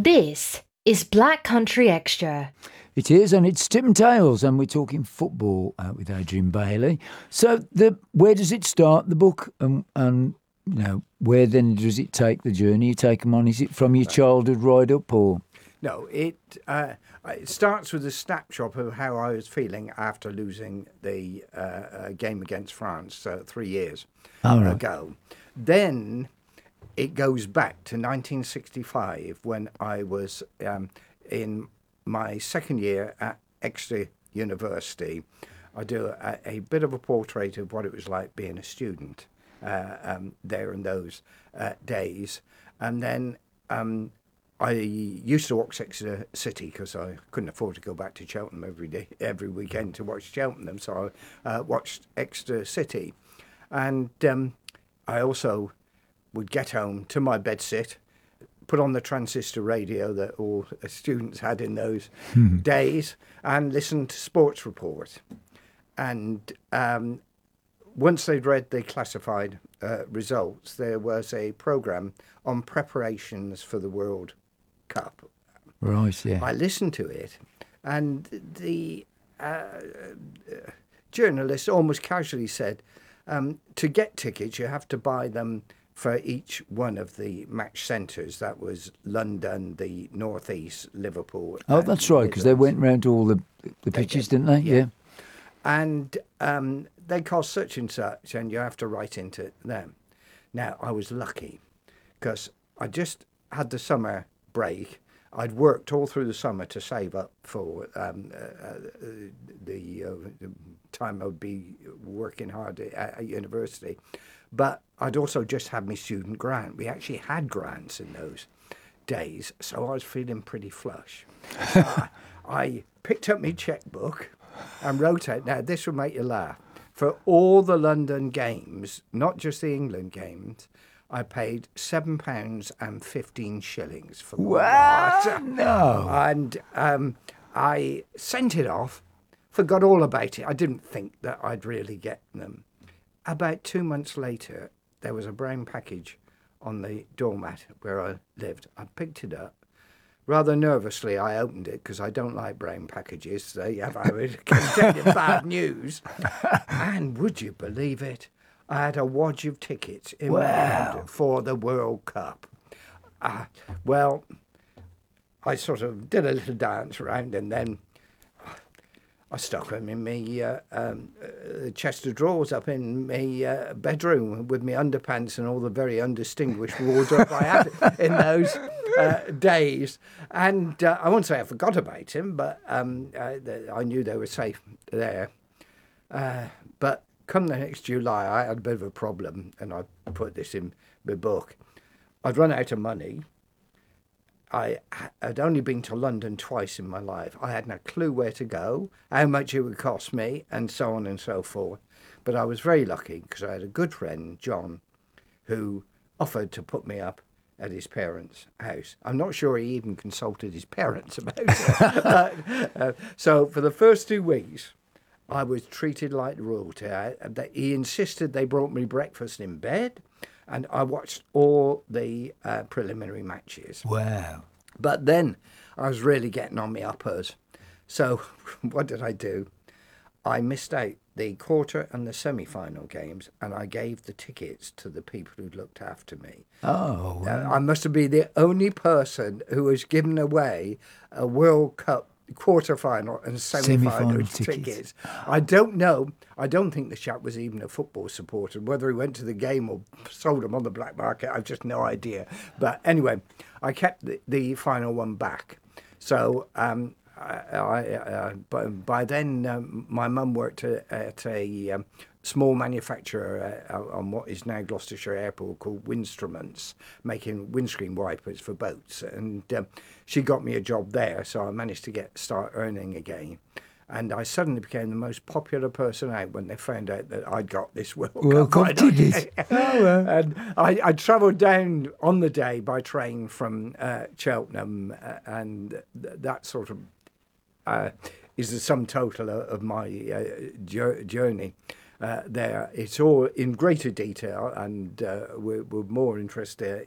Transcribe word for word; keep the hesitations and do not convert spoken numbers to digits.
This is Black Country Extra. It is, and it's Tim Tales, and we're talking football uh, with Adrian Bailey. So, the where does it start, the book, and, and you know, where then does it take the journey you take them on? Is it from your childhood right up, or? No, it uh, it starts with a snapshot of how I was feeling after losing the uh, uh, game against France uh, three years Oh, right. ago. Then it goes back to nineteen sixty-five when I was um, in my second year at Exeter University. I do a, a bit of a portrait of what it was like being a student uh, um, there in those uh, days. And then um, I used to watch Exeter City because I couldn't afford to go back to Cheltenham every day, every weekend to watch Cheltenham. So I uh, watched Exeter City. And um, I also would get home to my bedsit, put on the transistor radio that all students had in those Hmm. days, and listen to Sports Report. And um, once they'd read the classified uh, results, there was a programme on preparations for the World Cup. Right, yeah. I listened to it, and the uh, journalist almost casually said, um, to get tickets, you have to buy them for each one of the match centres. That was London, the North East, Liverpool. Oh, and that's right, because they Midlands. went round to all the, the pitches, did, didn't they? yeah. Yeah. And um, they cost such and such, and you have to write into them. Now, I was lucky because I just had the summer break. I'd worked all through the summer to save up for um, uh, uh, the, uh, the time I would be working hard at, at university. But I'd also just had my student grant. We actually had grants in those days, so I was feeling pretty flush. So I, I picked up my checkbook and wrote out, now this will make you laugh, for all the London games, not just the England games, I paid seven pounds and fifteen shillings for the Wow, lot. no. And um, I sent it off, forgot all about it. I didn't think that I'd really get them. About two months later, there was a brown package on the doormat where I lived. I picked it up. Rather nervously, I opened it because I don't like brown packages. They have contained bad news. And would you believe it? I had a wad of tickets in my hand for the World Cup. Uh, well, I sort of did a little dance around, and then I stuck them in my uh, um, uh, chest of drawers up in my uh, bedroom with my underpants and all the very undistinguished wardrobe I had in those uh, days. And uh, I won't say I forgot about him, but um, uh, I knew they were safe there. Uh, but come the next July, I had a bit of a problem, and I put this in my book. I'd run out of money. I had only been to London twice in my life. I had no clue where to go, how much it would cost me, and so on and so forth. But I was very lucky because I had a good friend, John, who offered to put me up at his parents' house. I'm not sure he even consulted his parents about it. uh, uh, so for the first two weeks, I was treated like royalty. I, he insisted they brought me breakfast in bed, and I watched all the uh, preliminary matches. Wow. But then I was really getting on my uppers. So what did I do? I missed out the quarter and the semi-final games, and I gave the tickets to the people who looked after me. Oh, Uh, I must have been the only person who was given away a World Cup quarter-final and semi-final Semi-final tickets. tickets. I don't know. I don't think the chap was even a football supporter. Whether he went to the game or sold them on the black market, I've just no idea. But anyway, I kept the, the final one back. So um, I, I, uh, by, by then, um, my mum worked at, at a um, small manufacturer uh, on what is now Gloucestershire Airport called Winstruments, making windscreen wipers for boats. And um, she got me a job there, so I managed to get start earning again. And I suddenly became the most popular person out when they found out that I'd got this World World Cup Cup final. tickets. Oh, well. And I, I travelled down on the day by train from uh, Cheltenham, uh, and th- that sort of uh, is the sum total of, of my uh, jour- journey. Uh, there, it's all in greater detail, and uh, we're, we're more interested